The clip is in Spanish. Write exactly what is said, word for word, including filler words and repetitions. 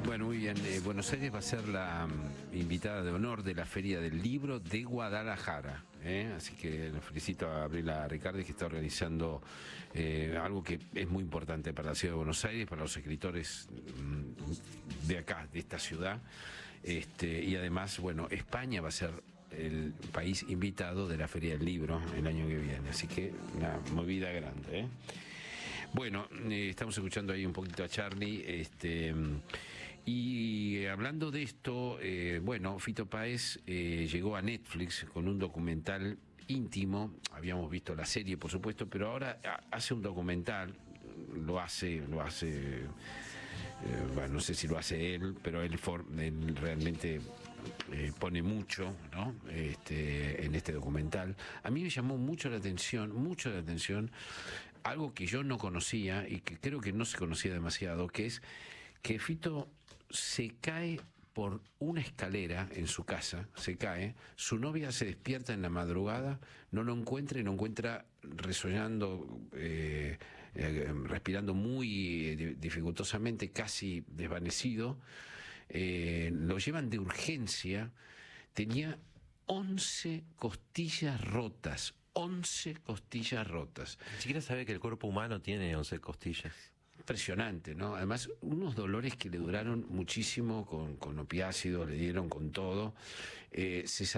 Bueno, muy bien. Eh, Buenos Aires va a ser la mm, invitada de honor de la Feria del Libro de Guadalajara. ¿eh? Así que le felicito a Gabriela Ricardi, que está organizando eh, algo que es muy importante para la ciudad de Buenos Aires, para los escritores mm, de acá, de esta ciudad. Este, y además, bueno, España va a ser el país invitado de la Feria del Libro el año que viene. Así que una movida grande, ¿eh? Bueno, eh, estamos escuchando ahí un poquito a Charlie, este, y hablando de esto, eh, bueno, Fito Páez eh, llegó a Netflix con un documental íntimo. Habíamos visto la serie, por supuesto, pero ahora hace un documental, lo hace, lo hace, eh, bueno, no sé si lo hace él, pero él, for, él realmente eh, pone mucho, ¿no? Este, en este documental. A mí me llamó mucho la atención, mucho la atención, algo que yo no conocía y que creo que no se conocía demasiado, que es que Fito se cae por una escalera en su casa, se cae, su novia se despierta en la madrugada, no lo encuentra y lo encuentra resoñando, eh, eh, respirando muy eh, dificultosamente, casi desvanecido. Eh, lo llevan de urgencia, tenía once costillas rotas, once costillas rotas. Ni siquiera sabía que el cuerpo humano tiene once costillas. Impresionante, ¿no? Además, unos dolores que le duraron muchísimo, con, con opiácidos, le dieron con todo. Eh, se